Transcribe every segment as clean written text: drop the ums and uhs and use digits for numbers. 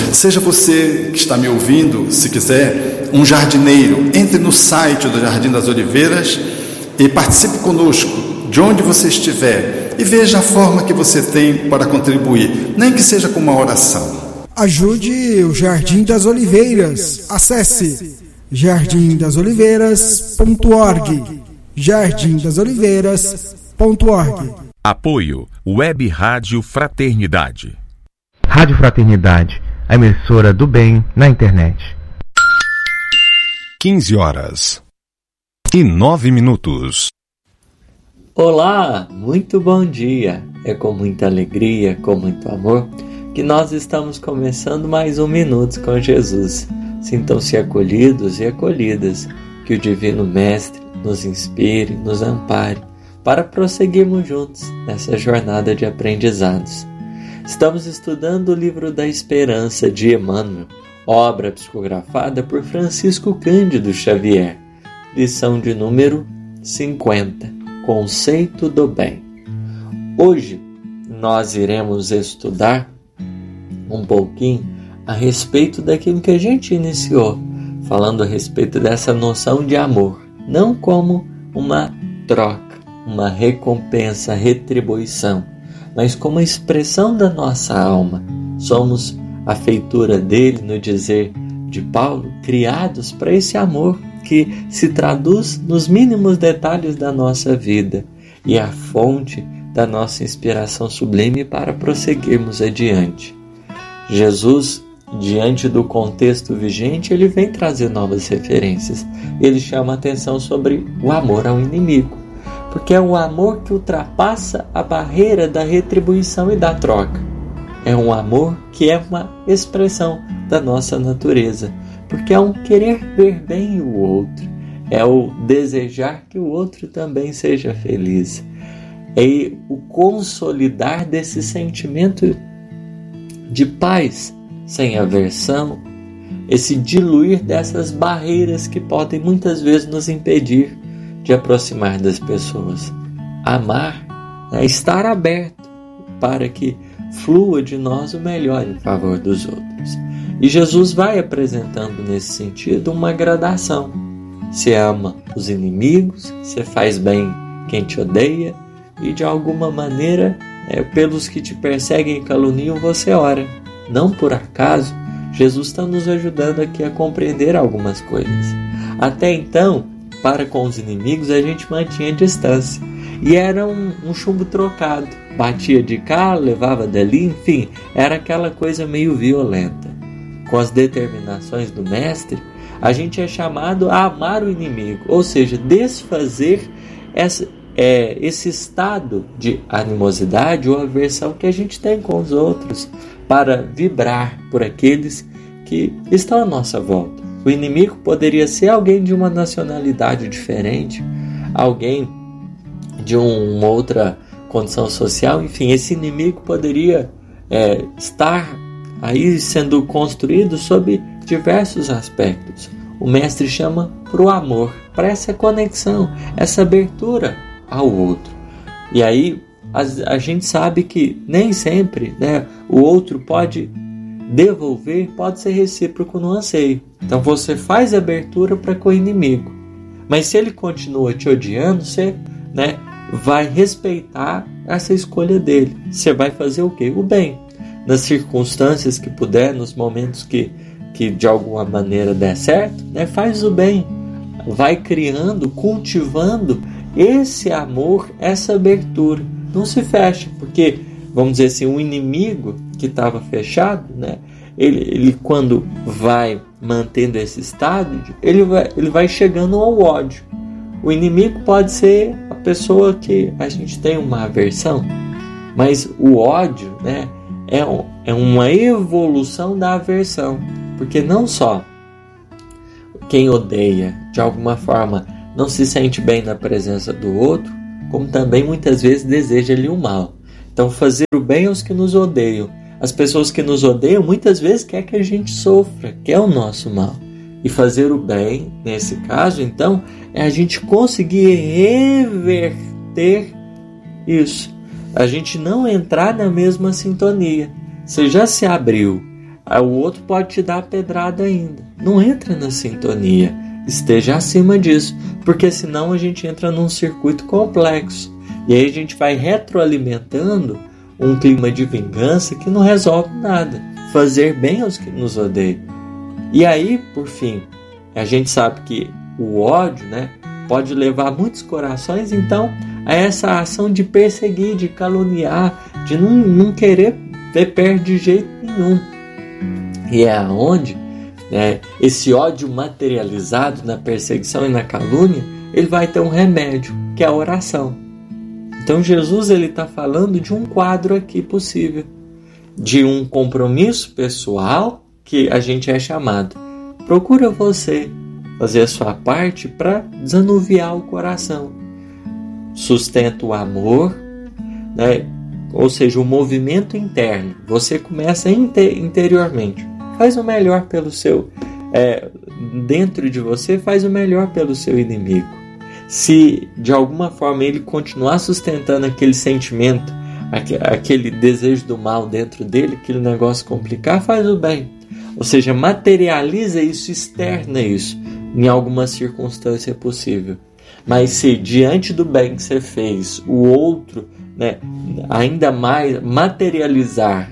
Seja você que está me ouvindo, se quiser, um jardineiro, entre no site do Jardim das Oliveiras e participe conosco, de onde você estiver, e veja a forma que você tem para contribuir, nem que seja com uma oração. Ajude o Jardim das Oliveiras. Acesse jardimdasoliveiras.org. jardimdasoliveiras.org. Apoio Web Rádio Fraternidade. Rádio Fraternidade, a emissora do bem na internet. 15h09. Olá, muito bom dia. É com muita alegria, com muito amor, que nós estamos começando mais um Minutos com Jesus. Sintam-se acolhidos e acolhidas, que o Divino Mestre nos inspire, nos ampare, para prosseguirmos juntos nessa jornada de aprendizados. Estamos estudando o livro da Esperança de Emmanuel, obra psicografada por Francisco Cândido Xavier, lição de número 50, Conceito do Bem. Hoje nós iremos estudar um pouquinho a respeito daquilo que a gente iniciou, falando a respeito dessa noção de amor, não como uma troca, uma recompensa, retribuição, mas como a expressão da nossa alma. Somos a feitura dele, no dizer de Paulo, criados para esse amor que se traduz nos mínimos detalhes da nossa vida e é a fonte da nossa inspiração sublime para prosseguirmos adiante. Jesus, diante do contexto vigente, ele vem trazer novas referências. Ele chama a atenção sobre o amor ao inimigo, porque é o amor que ultrapassa a barreira da retribuição e da troca. É um amor que é uma expressão da nossa natureza, porque é um querer ver bem o outro, é o desejar que o outro também seja feliz, é o consolidar desse sentimento de paz sem aversão, esse diluir dessas barreiras que podem muitas vezes nos impedir de aproximar das pessoas. Amar é estar aberto para que flua de nós o melhor em favor dos outros. E Jesus vai apresentando nesse sentido uma gradação. Você ama os inimigos, você faz bem quem te odeia e de alguma maneira, pelos que te perseguem e caluniam, você ora. Não por acaso, Jesus está nos ajudando aqui a compreender algumas coisas. Até então, para com os inimigos, a gente mantinha distância. E era um chumbo trocado. Batia de cá, levava dali, enfim, era aquela coisa meio violenta. Com as determinações do Mestre, a gente é chamado a amar o inimigo, ou seja, desfazer esse estado de animosidade ou aversão que a gente tem com os outros, para vibrar por aqueles que estão à nossa volta. O inimigo poderia ser alguém de uma nacionalidade diferente, alguém de uma outra condição social, enfim, esse inimigo poderia estar aí sendo construído sob diversos aspectos. O Mestre chama para o amor, para essa conexão, essa abertura ao outro. E aí a gente sabe que nem sempre, o outro pode devolver, pode ser recíproco no anseio. Então você faz abertura para com o inimigo, mas se ele continua te odiando, você vai respeitar essa escolha dele. Você vai fazer o quê? O bem. Nas circunstâncias que puder, nos momentos que de alguma maneira der certo, faz o bem. Vai criando, cultivando esse amor, essa abertura. Não se fecha, porque, vamos dizer assim, um inimigo que estava fechado, ele quando vai mantendo esse estado, ele vai chegando ao ódio. O inimigo pode ser a pessoa que a gente tem uma aversão, mas o ódio, é uma evolução da aversão, porque não só quem odeia, de alguma forma, não se sente bem na presença do outro, como também muitas vezes deseja-lhe o mal. Então, fazer o bem aos que nos odeiam. As pessoas que nos odeiam muitas vezes querem que a gente sofra, quer o nosso mal. E fazer o bem, nesse caso, então, é a gente conseguir reverter isso. A gente não entrar na mesma sintonia. Você já se abriu o outro pode te dar a pedrada ainda. Não entra na sintonia, esteja acima disso, porque senão a gente entra num circuito complexo. E aí a gente vai retroalimentando um clima de vingança que não resolve nada. Fazer bem aos que nos odeiam. E aí, por fim, a gente sabe que o ódio, né, pode levar muitos corações, então, a essa ação de perseguir, de caluniar, de não querer ver perto de jeito nenhum. E é aonde, né, esse ódio materializado na perseguição e na calúnia, ele vai ter um remédio, que é a oração. Então Jesus está falando de um quadro aqui possível, de um compromisso pessoal que a gente é chamado. Procura você fazer a sua parte para desanuviar o coração. Sustenta o amor, né? Ou seja, o movimento interno. Você começa interiormente. Faz o melhor pelo seu... dentro de você, faz o melhor pelo seu inimigo. Se de alguma forma ele continuar sustentando aquele sentimento, aquele desejo do mal dentro dele, aquele negócio complicar, faz o bem. Ou seja, materializa isso, externa isso, em alguma circunstância possível. Mas se diante do bem que você fez, o outro, né, ainda mais materializar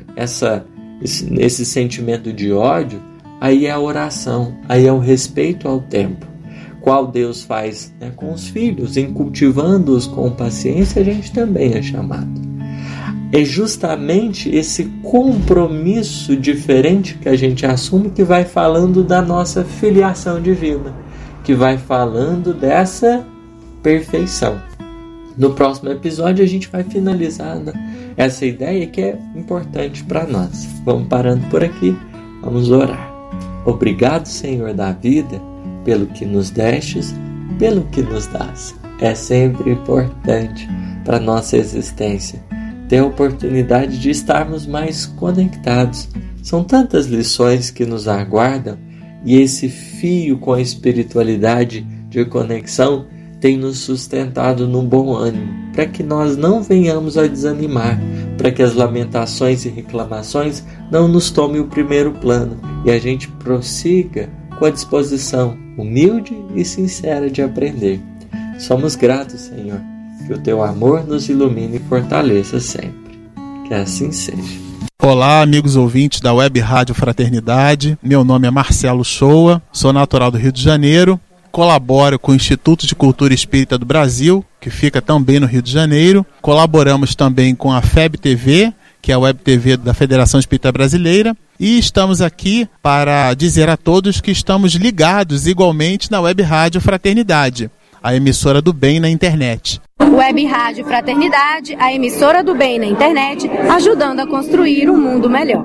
esse sentimento de ódio, aí é a oração, aí é o respeito ao tempo. Qual Deus faz, né, com os filhos, em cultivando-os com paciência, a gente também é chamado. É justamente esse compromisso diferente que a gente assume que vai falando da nossa filiação divina, que vai falando dessa perfeição. No próximo episódio a gente vai finalizar essa ideia que é importante para nós. Vamos parando por aqui, vamos orar. Obrigado, Senhor da vida, pelo que nos destes, pelo que nos dás. É sempre importante para a nossa existência ter a oportunidade de estarmos mais conectados. São tantas lições que nos aguardam e esse fio com a espiritualidade de conexão tem nos sustentado num bom ânimo, para que nós não venhamos a desanimar, para que as lamentações e reclamações não nos tomem o primeiro plano e a gente prossiga com a disposição humilde e sincera de aprender. Somos gratos, Senhor, que o Teu amor nos ilumine e fortaleça sempre. Que assim seja. Olá, amigos ouvintes da Web Rádio Fraternidade. Meu nome é Marcelo Shoa, sou natural do Rio de Janeiro, colaboro com o Instituto de Cultura Espírita do Brasil, que fica também no Rio de Janeiro. Colaboramos também com a FEB TV, que é a Web TV da Federação Espírita Brasileira. E estamos aqui para dizer a todos que estamos ligados igualmente na Web Rádio Fraternidade, a emissora do bem na internet. Web Rádio Fraternidade, a emissora do bem na internet, ajudando a construir um mundo melhor.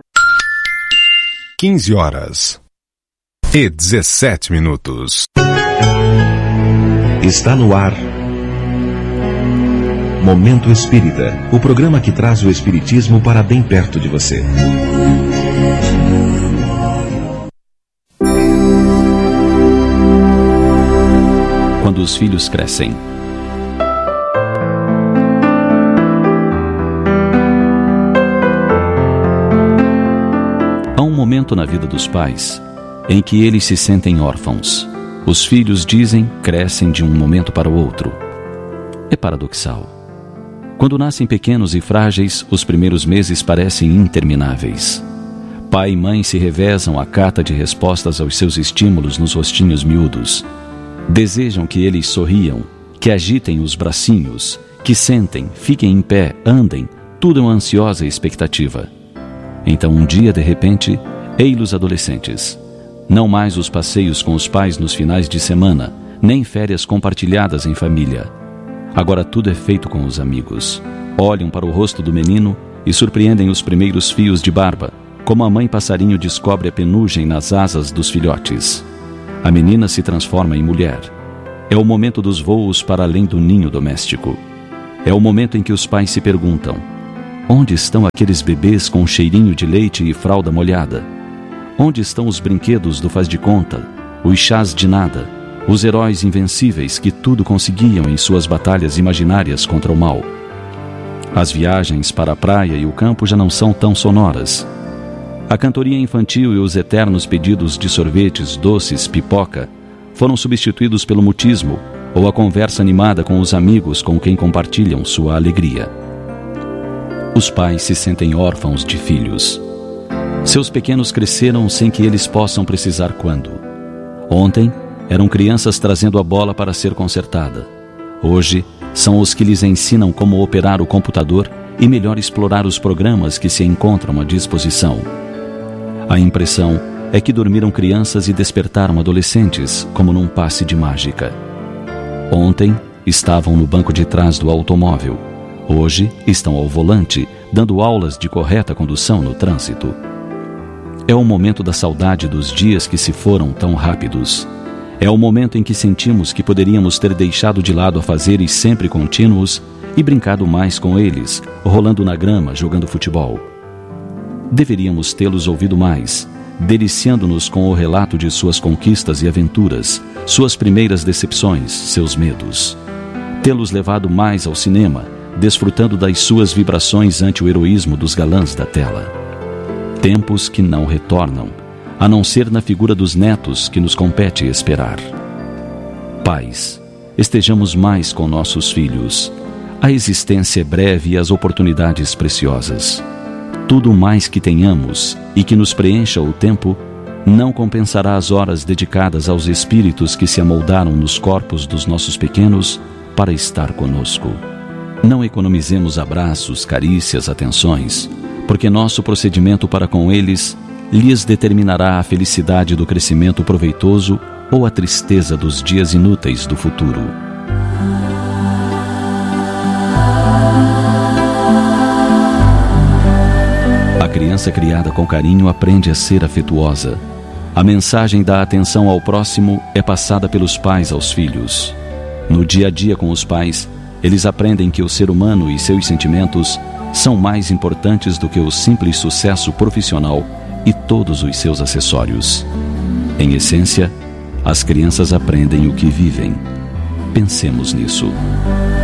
15h17. Está no ar Momento Espírita, o programa que traz o espiritismo para bem perto de você. Quando os filhos crescem. Há um momento na vida dos pais em que eles se sentem órfãos. Os filhos crescem de um momento para o outro. É paradoxal. Quando nascem pequenos e frágeis, os primeiros meses parecem intermináveis. Pai e mãe se revezam à cata de respostas aos seus estímulos nos rostinhos miúdos. Desejam que eles sorriam, que agitem os bracinhos, que sentem, fiquem em pé, andem, tudo é uma ansiosa expectativa. Então um dia, de repente, ei-los adolescentes. Não mais os passeios com os pais nos finais de semana, nem férias compartilhadas em família. Agora tudo é feito com os amigos. Olham para o rosto do menino e surpreendem os primeiros fios de barba, como a mãe passarinho descobre a penugem nas asas dos filhotes. A menina se transforma em mulher. É o momento dos voos para além do ninho doméstico. É o momento em que os pais se perguntam: onde estão aqueles bebês com cheirinho de leite e fralda molhada? Onde estão os brinquedos do faz-de-conta, os chás de nada, os heróis invencíveis que tudo conseguiam em suas batalhas imaginárias contra o mal? As viagens para a praia e o campo já não são tão sonoras. A cantoria infantil e os eternos pedidos de sorvetes, doces, pipoca foram substituídos pelo mutismo ou a conversa animada com os amigos com quem compartilham sua alegria. Os pais se sentem órfãos de filhos. Seus pequenos cresceram sem que eles possam precisar quando. Ontem, eram crianças trazendo a bola para ser consertada. Hoje, são os que lhes ensinam como operar o computador e melhor explorar os programas que se encontram à disposição. A impressão é que dormiram crianças e despertaram adolescentes, como num passe de mágica. Ontem, estavam no banco de trás do automóvel. Hoje, estão ao volante, dando aulas de correta condução no trânsito. É o momento da saudade dos dias que se foram tão rápidos. É o momento em que sentimos que poderíamos ter deixado de lado afazeres sempre contínuos e brincado mais com eles, rolando na grama, jogando futebol. Deveríamos tê-los ouvido mais, deliciando-nos com o relato de suas conquistas e aventuras, suas primeiras decepções, seus medos. Tê-los levado mais ao cinema, desfrutando das suas vibrações ante o heroísmo dos galãs da tela. Tempos que não retornam, a não ser na figura dos netos que nos compete esperar. Pais, estejamos mais com nossos filhos. A existência é breve e as oportunidades preciosas. Tudo mais que tenhamos e que nos preencha o tempo não compensará as horas dedicadas aos espíritos que se amoldaram nos corpos dos nossos pequenos para estar conosco. Não economizemos abraços, carícias, atenções, porque nosso procedimento para com eles lhes determinará a felicidade do crescimento proveitoso ou a tristeza dos dias inúteis do futuro. A criança criada com carinho aprende a ser afetuosa. A mensagem da atenção ao próximo é passada pelos pais aos filhos. No dia a dia com os pais, eles aprendem que o ser humano e seus sentimentos são mais importantes do que o simples sucesso profissional e todos os seus acessórios. Em essência, as crianças aprendem o que vivem. Pensemos nisso.